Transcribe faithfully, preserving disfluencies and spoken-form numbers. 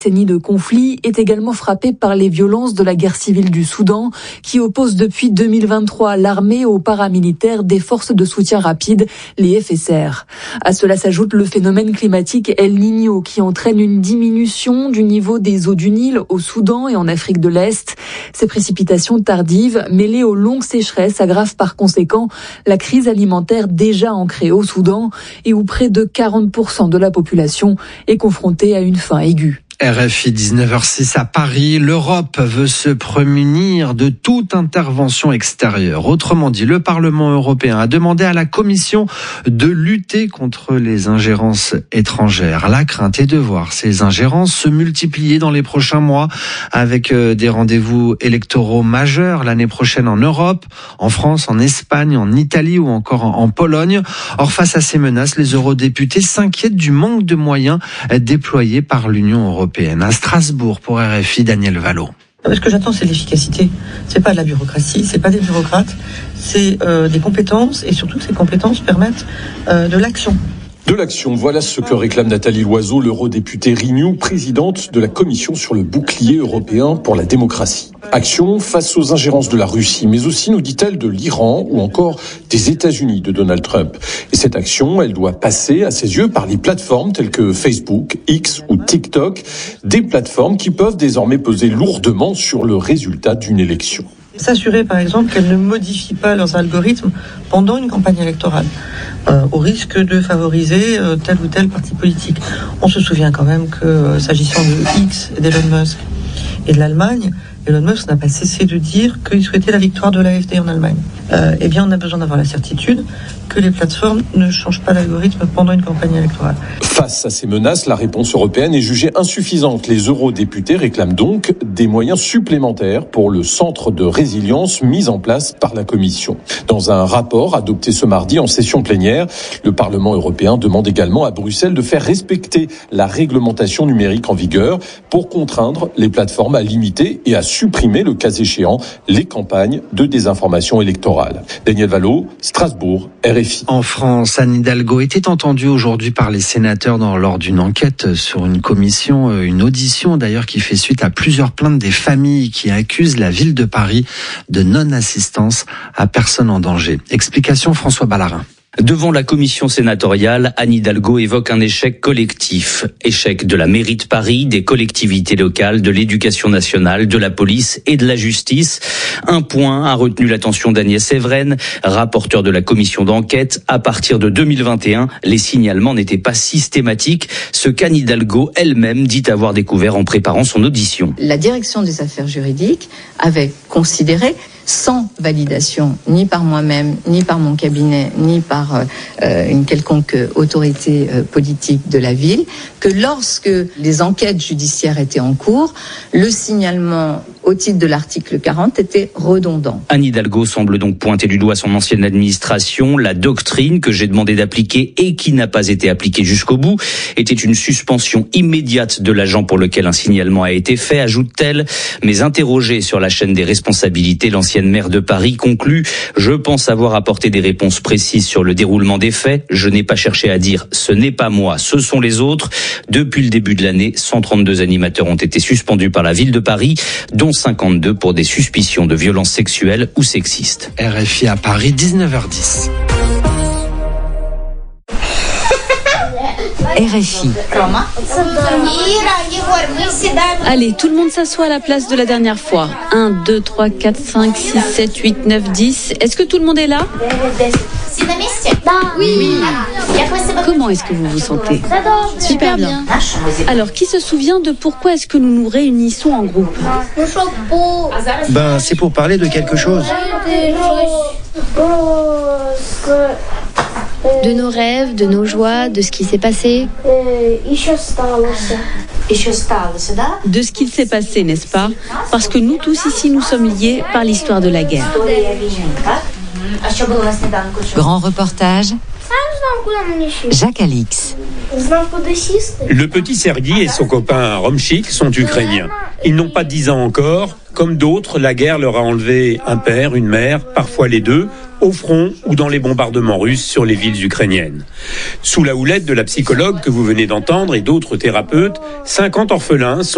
décennie de conflit est également frappée par les violences de la guerre civile du Soudan qui oppose depuis deux mille vingt-trois l'armée aux paramilitaires des forces de soutien rapide, les F S R. À cela s'ajoute le phénomène climatique El Niño qui entraîne une diminution du niveau des eaux du Nil au Soudan et en Afrique de l'Est. Ces précipitations tardives mêlées aux longues sécheresses aggravent par conséquent la crise alimentaire déjà ancrée au Soudan et où près de quarante pour cent de la population est confrontée à une faim aiguë. R F I dix-neuf heures six à Paris, l'Europe veut se prémunir de toute intervention extérieure. Autrement dit, le Parlement européen a demandé à la Commission de lutter contre les ingérences étrangères. La crainte est de voir ces ingérences se multiplier dans les prochains mois avec des rendez-vous électoraux majeurs l'année prochaine en Europe, en France, en Espagne, en Italie ou encore en Pologne. Or, face à ces menaces, les eurodéputés s'inquiètent du manque de moyens déployés par l'Union européenne. À Strasbourg, pour R F I, Daniel Vallot. Ce que j'attends, c'est de l'efficacité. C'est pas de la bureaucratie, c'est pas des bureaucrates, c'est euh, des compétences et surtout que ces compétences permettent euh, de l'action. De l'action, voilà ce que réclame Nathalie Loiseau, l'eurodéputée Renew, présidente de la Commission sur le bouclier européen pour la démocratie. Action face aux ingérences de la Russie, mais aussi, nous dit-elle, de l'Iran ou encore des États-Unis de Donald Trump. Et cette action, elle doit passer, à ses yeux, par les plateformes telles que Facebook, X ou TikTok, des plateformes qui peuvent désormais peser lourdement sur le résultat d'une élection. S'assurer, par exemple, qu'elles ne modifient pas leurs algorithmes pendant une campagne électorale, euh, au risque de favoriser euh, tel ou tel parti politique. On se souvient quand même que, euh, s'agissant de X et d'Elon Musk et de l'Allemagne, Elon Musk n'a pas cessé de dire qu'il souhaitait la victoire de l'A F D en Allemagne. Euh, eh bien, on a besoin d'avoir la certitude que les plateformes ne changent pas l'algorithme pendant une campagne électorale. Face à ces menaces, la réponse européenne est jugée insuffisante. Les eurodéputés réclament donc des moyens supplémentaires pour le centre de résilience mis en place par la Commission. Dans un rapport adopté ce mardi en session plénière, le Parlement européen demande également à Bruxelles de faire respecter la réglementation numérique en vigueur pour contraindre les plateformes à limiter et à supprimer, le cas échéant, les campagnes de désinformation électorale. Daniel Vallot, Strasbourg, R F I. En France, Anne Hidalgo était entendue aujourd'hui par les sénateurs dans, lors d'une enquête sur une commission, une audition d'ailleurs qui fait suite à plusieurs plaintes des familles qui accusent la ville de Paris de non-assistance à personne en danger. Explication François Ballarin. Devant la commission sénatoriale, Anne Hidalgo évoque un échec collectif. Échec de la mairie de Paris, des collectivités locales, de l'éducation nationale, de la police et de la justice. Un point a retenu l'attention d'Agnès Evren, rapporteure de la commission d'enquête. À partir de deux mille vingt et un, les signalements n'étaient pas systématiques, ce qu'Anne Hidalgo elle-même dit avoir découvert en préparant son audition. La direction des affaires juridiques avait considéré, sans validation, ni par moi-même, ni par mon cabinet, ni par euh, une quelconque autorité euh, politique de la ville, que lorsque les enquêtes judiciaires étaient en cours, le signalement au titre de l'article quarante était redondant. Anne Hidalgo semble donc pointer du doigt son ancienne administration. La doctrine que j'ai demandé d'appliquer et qui n'a pas été appliquée jusqu'au bout était une suspension immédiate de l'agent pour lequel un signalement a été fait, ajoute-t-elle. Mais interrogée sur la chaîne des responsabilités, l'ancienne maire de Paris conclut « Je pense avoir apporté des réponses précises sur le déroulement des faits. Je n'ai pas cherché à dire « ce n'est pas moi, ce sont les autres ». Depuis le début de l'année, cent trente-deux animateurs ont été suspendus par la ville de Paris, dont cinquante-deux pour des suspicions de violences sexuelles ou sexistes. R F I à Paris, dix-neuf heures dix. R F I. Allez, tout le monde s'assoit à la place de la dernière fois. un, deux, trois, quatre, cinq, six, sept, huit, neuf, dix. Est-ce que tout le monde est là ? Oui. oui. Comment est-ce que vous vous sentez ? Super bien. Alors, qui se souvient de pourquoi est-ce que nous nous réunissons en groupe ? Ben, c'est pour parler de quelque chose. De nos rêves, de nos joies, de ce qui s'est passé. De ce qu'il s'est passé, n'est-ce pas ? Parce que nous tous ici, nous sommes liés par l'histoire de la guerre. Grand reportage, Jacques Alix. Le petit Sergueï et son copain Romchik sont ukrainiens. Ils n'ont pas dix ans encore. Comme d'autres, la guerre leur a enlevé un père, une mère, parfois les deux, au front ou dans les bombardements russes sur les villes ukrainiennes. Sous la houlette de la psychologue que vous venez d'entendre et d'autres thérapeutes, cinquante orphelins sont